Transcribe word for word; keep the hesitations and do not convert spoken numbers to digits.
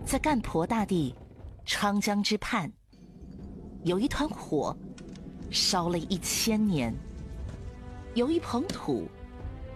在干婆大地昌江之畔，有一团火烧了一千年，有一捧土